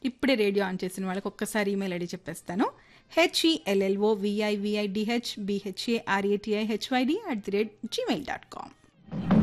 ఇప్పుడే radio on చేసిన వాళ్ళకి ఒక్కసారి ఈమెయిల్ ఐడి చెప్పేస్తాను. HELLOVIVIDHBHARATIHYD@gmail.com.